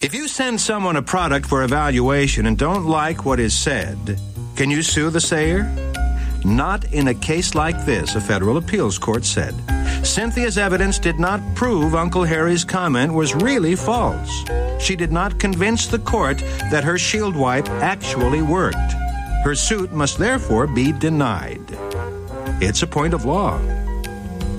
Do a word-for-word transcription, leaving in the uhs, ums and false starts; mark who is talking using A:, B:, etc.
A: If you send someone a product for evaluation and don't like what is said, can you sue the sayer? Not in a case like this, a federal appeals court said. Cynthia's evidence did not prove Uncle Harry's comment was really false. She did not convince the court that her shield wipe actually worked. Her suit must therefore be denied. It's a point of law.